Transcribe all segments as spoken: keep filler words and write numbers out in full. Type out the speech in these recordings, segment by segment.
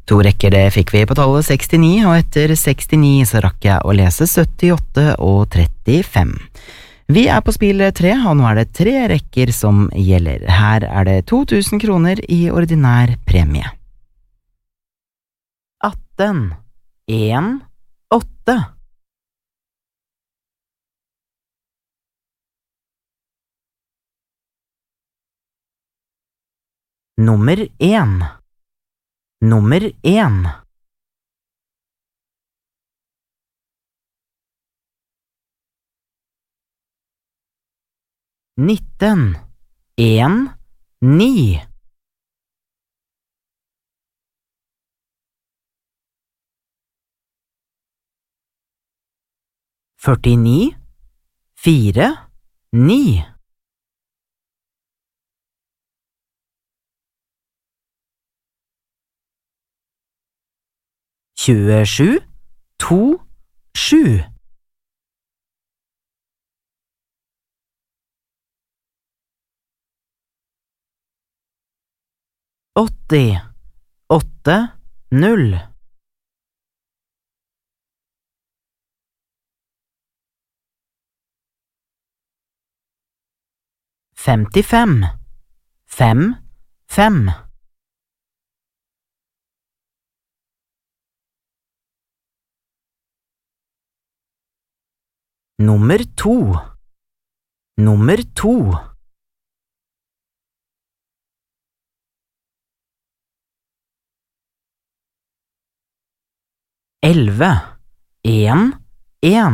To rekker det fikk vi på tallet sekstini, og etter sekstini så rakk jeg å lese syttiåtte og trettifem. Vi er på spill tre, og nå er det tre rekker som gjelder. Her er det to tusen kroner i ordinær premie. atten, en, åtte. Nummer en. Nummer en. Nitten. En, ni. Førtini. Fire, ni. Tjuesju, to, sju. Åtti, åtte, null. Femtifem, fem, fem. Nummer to. Nummer to. Elve. En, en.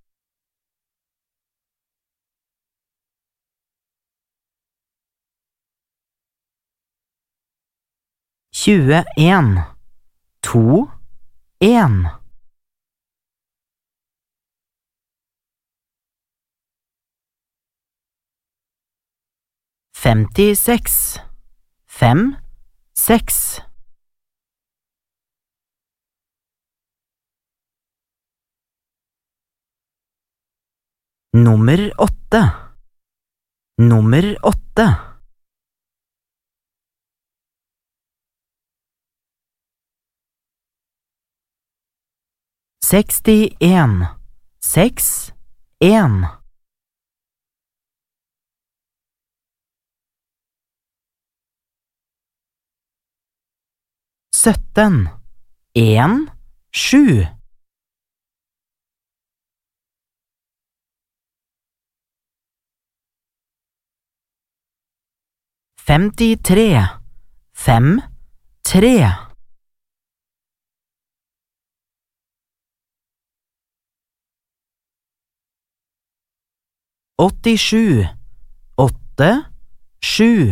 Tjueen. To, en. Femtiseks. Fem, seks. Nummer åtte. Nummer åtte. Sekstien. Seks, en. Sytten. En, sju. Femtitre. Fem, tre. Åttisju. Åtte, sju.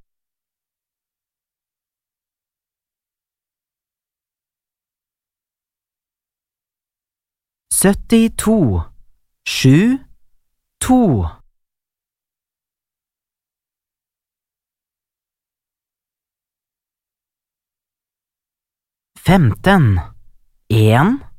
Syttito. Sju, to. Femten. En,